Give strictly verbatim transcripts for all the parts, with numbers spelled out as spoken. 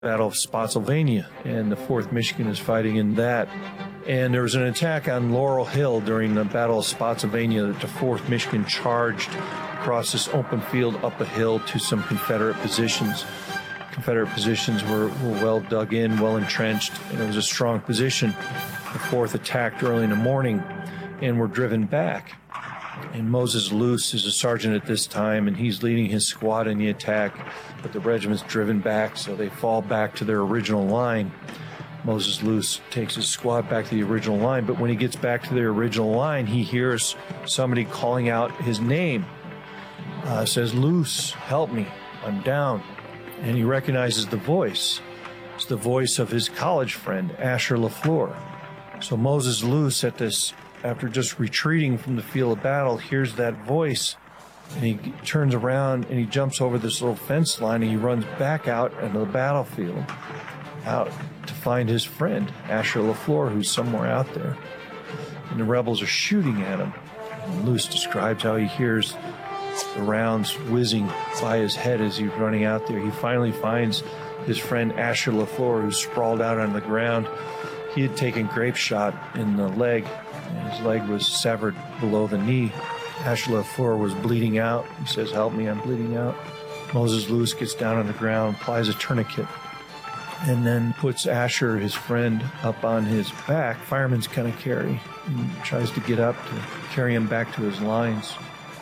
Battle of Spotsylvania, and the fourth Michigan is fighting in that. And there was an attack on Laurel Hill during the Battle of Spotsylvania that the fourth Michigan charged across this open field up a hill to some Confederate positions. Confederate positions were, were well dug in, well entrenched, and it was a strong position. The fourth attacked early in the morning and were driven back. And Moses Luce is a sergeant at this time, and he's leading his squad in the attack, but the regiment's driven back, so they fall back to their original line. Moses Luce takes his squad back to the original line, but when he gets back to their original line, he hears somebody calling out his name. Uh, says, "Luce, help me, I'm down." And he recognizes the voice. It's the voice of his college friend, Asher LaFleur. So Moses Luce, at this, after just retreating from the field of battle, hears that voice, and he turns around and he jumps over this little fence line and he runs back out into the battlefield, out to find his friend, Asher LaFleur, who's somewhere out there. And the rebels are shooting at him. And Luce describes how he hears the rounds whizzing by his head as he's running out there. He finally finds his friend Asher LaFleur, who's sprawled out on the ground. He had taken grape shot in the leg, and his leg was severed below the knee. Asher LaFleur was bleeding out. He says, "Help me, I'm bleeding out." Moses Luce gets down on the ground, applies a tourniquet, and then puts Asher, his friend, up on his back, fireman's kind of carry, and tries to get up to carry him back to his lines.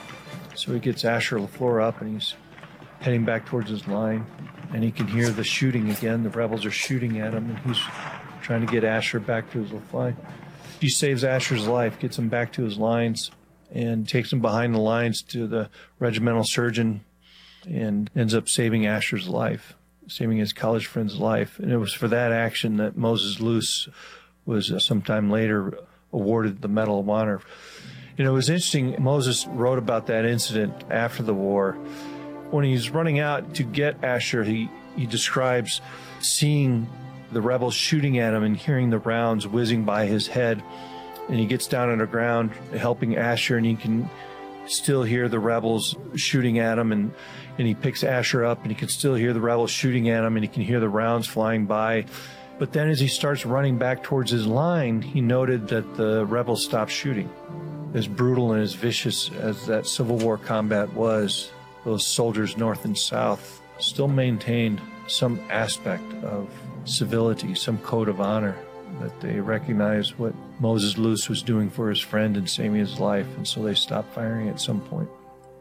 So he gets Asher LaFleur up, and he's heading back towards his line, and he can hear the shooting again. The rebels are shooting at him, and he's trying to get Asher back to his line. He saves Asher's life, gets him back to his lines, and takes him behind the lines to the regimental surgeon, and ends up saving Asher's life, saving his college friend's life. And it was for that action that Moses Luce was uh, sometime later awarded the Medal of Honor. You know, it was interesting. Moses wrote about that incident after the war. When he's running out to get Asher, he, he describes seeing the rebels shooting at him and hearing the rounds whizzing by his head. And he gets down on the ground helping Asher, and he can still hear the rebels shooting at him. And, and he picks Asher up, and he can still hear the rebels shooting at him, and he can hear the rounds flying by. But then as he starts running back towards his line, he noted that the rebels stopped shooting. As brutal and as vicious as that Civil War combat was, those soldiers north and south still maintained some aspect of civility, some code of honor, that they recognized what Moses Luce was doing for his friend and saving his life, and so they stopped firing at some point.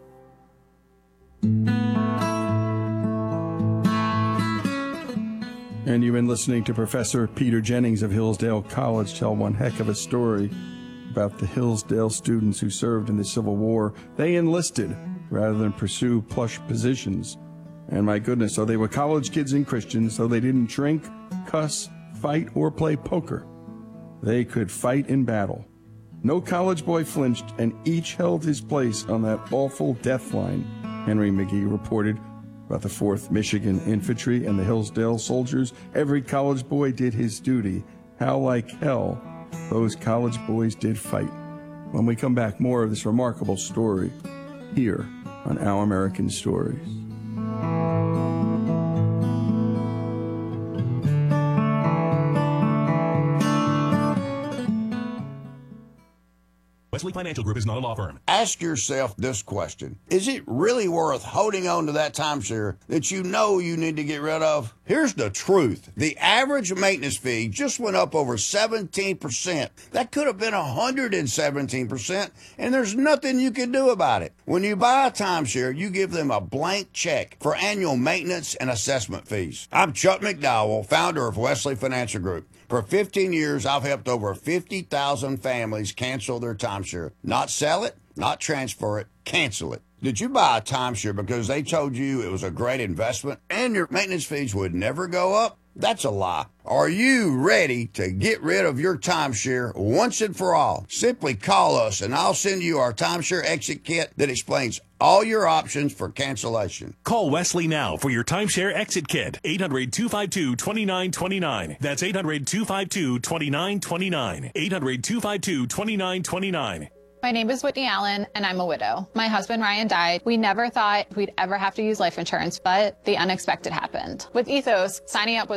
And you've been listening to Professor Peter Jennings of Hillsdale College tell one heck of a story about the Hillsdale students who served in the Civil War. They enlisted rather than pursue plush positions. And my goodness, so they were college kids and Christians, so they didn't drink, cuss, fight, or play poker. They could fight in battle. No college boy flinched, and each held his place on that awful death line. Henry McGee reported about the fourth Michigan Infantry and the Hillsdale soldiers. Every college boy did his duty. How like hell those college boys did fight. When we come back, more of this remarkable story here on Our American Stories. Wesley Financial Group is not a law firm. Ask yourself this question. Is it really worth holding on to that timeshare that you know you need to get rid of? Here's the truth. The average maintenance fee just went up over seventeen percent. That could have been one hundred seventeen percent, and there's nothing you can do about it. When you buy a timeshare, you give them a blank check for annual maintenance and assessment fees. I'm Chuck McDowell, founder of Wesley Financial Group. For fifteen years, I've helped over fifty thousand families cancel their timeshare. Not sell it, not transfer it, cancel it. Did you buy a timeshare because they told you it was a great investment and your maintenance fees would never go up? That's a lie. Are you ready to get rid of your timeshare once and for all? Simply call us and I'll send you our timeshare exit kit that explains all your options for cancellation. Call Wesley now for your timeshare exit kit. eight hundred, two five two, two nine two nine. That's eight hundred, two five two, two nine two nine. eight hundred, two five two, two nine two nine. My name is Whitney Allen, and I'm a widow. My husband, Ryan, died. We never thought we'd ever have to use life insurance, but the unexpected happened. With Ethos, signing up was